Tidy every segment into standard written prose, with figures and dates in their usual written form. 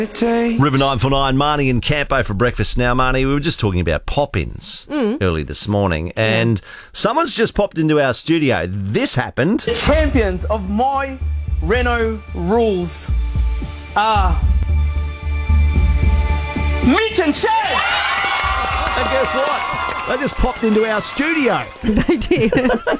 River 949, Marnie and Campo for breakfast now. Marnie, we were just talking about pop-ins early this morning, and someone's just popped into our studio. This happened. Champions of my Renault rules are Mitch and Chad. And guess what? They just popped into our studio. They did.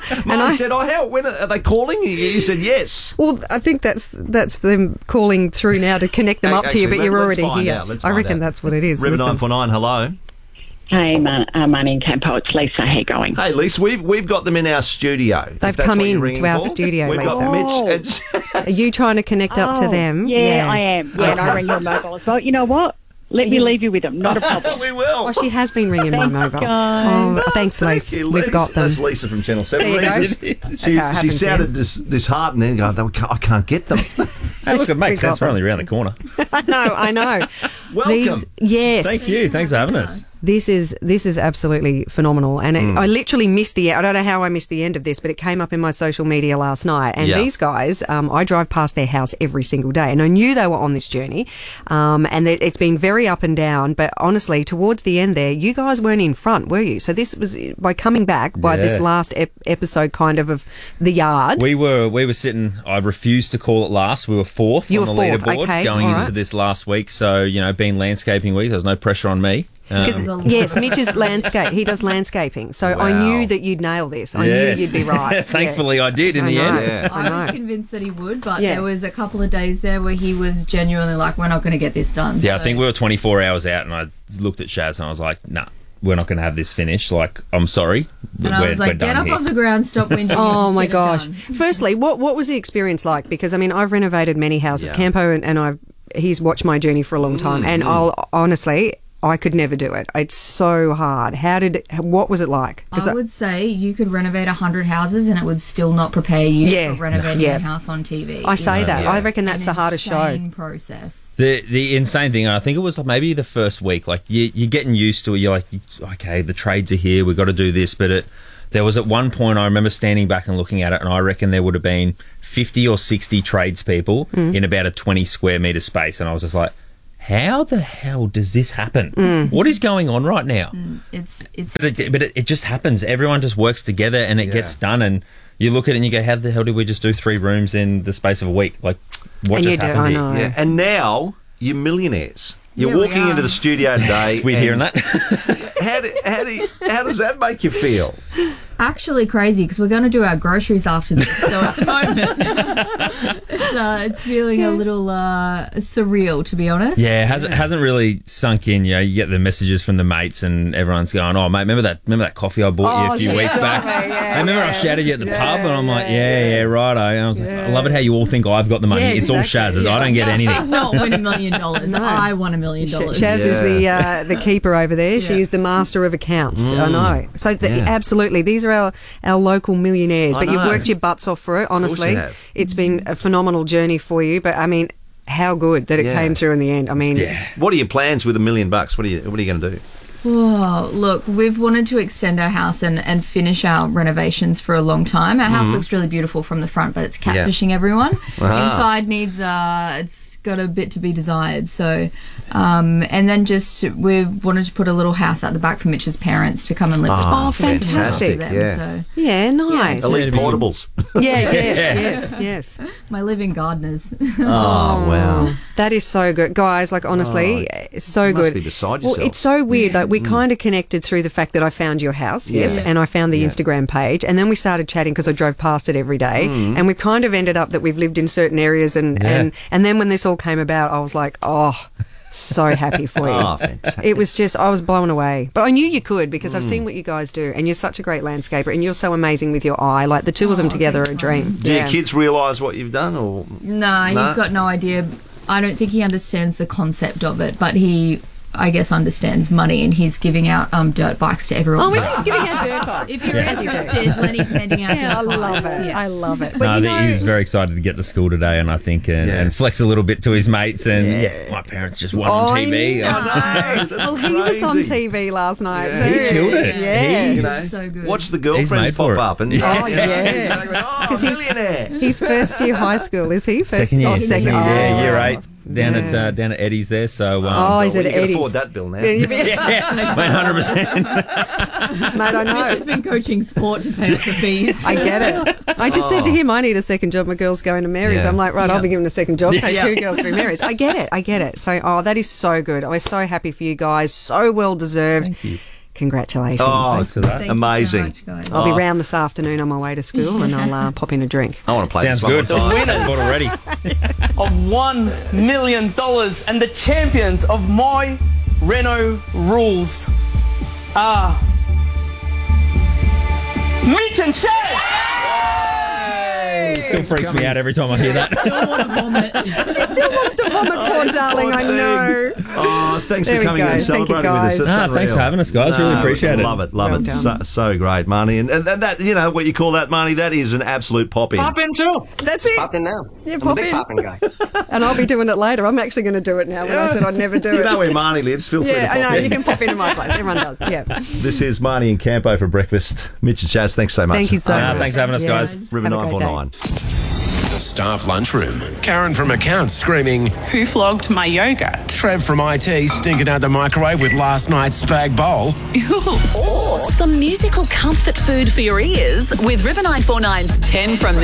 I said, when are they calling? You said yes. Well, I think that's them calling through now to connect them up to you, but you're already here. I reckon that's what it is. River 949, hello. Hey, Marnie and Campo, it's Lisa. How you going? Hey, Lisa, we've got them in our studio. They've come in to our studio, We've Lisa. got Mitch. Are you trying to connect up to them? Yeah, I am. Yeah, and I ring your mobile as well. You know what? Let me leave you with them. Not a problem. We will. Oh, she has been ringing my mobile. Guys. Oh, thanks, Lisa. We've got them. That's Lisa from Channel 7. There you go. She sounded disheartened and going, I can't get them. Hey, look, it makes sense. We're only around the corner. I know. Welcome. Yes. Thank you. Thanks for having us. This is absolutely phenomenal, and I literally missed I don't know how I missed the end of this, but it came up in my social media last night. And these guys, I drive past their house every single day, and I knew they were on this journey. And it's been very up and down, but honestly, towards the end there, you guys weren't in front, were you? So this was by coming back by this last episode, kind of the yard. We were sitting. I refused to call it last. We were fourth on the leaderboard going into this last week. So being landscaping week, there was no pressure on me. Yes, Mitch is landscape. He does landscaping. So I knew that you'd nail this. I knew you'd be right. Thankfully, I did in the end. Yeah. I was convinced that he would, but there was a couple of days there where he was genuinely like, we're not going to get this done. Yeah, so. I think we were 24 hours out, and I looked at Shaz and I was like, nah, we're not going to have this finished. Like, I'm sorry. And I was like, get up off the ground, stop whinging. Oh, my gosh. Firstly, what was the experience like? Because, I've renovated many houses. Campo and he's watched my journey for a long time, and honestly, I could never do it. It's so hard. What was it like? I would say you could renovate 100 houses and it would still not prepare you for renovating a house on TV. I say that. I reckon that's the hardest show. Process. The insane thing, and I think it was maybe the first week, like you're getting used to it. You're like, okay, the trades are here. We've got to do this. But there was at one point, I remember standing back and looking at it, and I reckon there would have been 50 or 60 tradespeople in about a 20 square metre space. And I was just like, how the hell does this happen? What is going on right now? But it just happens. Everyone just works together and it gets done. And you look at it and you go, how the hell did we just do 3 rooms in the space of a week? Like, what just happened here? I know. Yeah. And now you're millionaires. You're walking into the studio today. It's weird hearing that. How does that make you feel? Actually crazy, because we're going to do our groceries after this. So at the moment, it's feeling a little surreal, to be honest. Yeah, it hasn't really sunk in. You get the messages from the mates and everyone's going, oh, mate, remember that coffee I bought you a few weeks back? I remember I shouted you at the pub, and I'm like, righto. And I was like, I love it how you all think I've got the money. It's all Shaz's. I don't get anything. I'm not win $1 million. No. I won $1 million. Shaz is the keeper over there. She is the master of accounts. I know. So absolutely, these are our local millionaires. But you've worked your butts off for it, honestly. It's been a phenomenal journey for you. But, how good that it came through in the end. What are your plans with $1 million? What are you going to do? Oh, look, we've wanted to extend our house and finish our renovations for a long time. Our house looks really beautiful from the front, but it's catfishing everyone. Inside needs it's got a bit to be desired. So, and then we've wanted to put a little house at the back for Mitch's parents to come and live with us. Oh, fantastic. Nice. Elite portables. Yes. My living gardeners. Oh, wow. That is so good. Guys, honestly, so good. Must be beside yourself. Well, it's so weird that we kind of connected through the fact that I found your house, and I found the Instagram page, and then we started chatting because I drove past it every day, and we've kind of ended up that we've lived in certain areas, and then when this all came about, I was like, so happy for you. Oh, fantastic. It was just, I was blown away. But I knew you could, because I've seen what you guys do, and you're such a great landscaper, and you're so amazing with your eye. Like, the two of them together are a dream. Do your kids realise what you've done? Or No, he's got no idea. I don't think he understands the concept of it, but he, I guess, understands money, and he's giving out dirt bikes to everyone. Oh, he's giving out dirt bikes. If you're interested, Lenny's handing out dirt bikes. I love it. But he was very excited to get to school today, and I think and flex a little bit to his mates. And my parents just won on TV. Well, he was on TV last night too. He killed it. Yeah, so good. Watch the girlfriends pop up, and because millionaire. he's first year high school, is he? Second year. Second year 8. down at Eddie's there. So he's at you can Eddie's. afford that bill now. Yeah, yeah, 100%. mate, I know. He's just been coaching sport to pay off the fees. I get it. I just said to him, I need a second job. My girl's going to Mary's. Yeah. I'm like, right, I'll be given a second job. Take Yeah. 2 girls through Mary's. I get it. So, that is so good. I'm so happy for you guys. So well deserved. Thank you. Congratulations. Oh, Thanks for that. Thank you amazing. so much, guys. I'll be round this afternoon on my way to school and I'll pop in a drink. I want to play Sounds this one good. more time. Winners Bought already. of $1 million and the champions of my Renault rules are Mitch and Chad. Still freaks me out every time I hear that. Still want to vomit. She still wants to vomit, poor darling, I know. Oh, thanks There for we coming in go. and Thank you, celebrating with us. guys. It's Thanks for unreal. having us, guys. Really appreciate it. Love it. Well it. done. So great, Marnie. And that, you know, what you call that, Marnie, that is an absolute pop-in. Pop in too. That's it. Pop in now. Yeah, I'm pop a big in. popping guy. And I'll be doing it later. I'm actually going to do it now when I said I'd never do You it. know where Marnie lives. Feel free to Yeah, pop I know. in. You can pop into my place. Everyone does. Yeah. This is Marnie and Campo for breakfast. Mitch and Chaz, thanks so much. Thank you so much. Thanks for having us, guys. Yes. River Have a great day. 949. Staff lunchroom. Karen from accounts screaming. Who flogged my yogurt? Trev from IT stinking out the microwave with last night's spag bowl. Or some musical comfort food for your ears with River 949's 10 from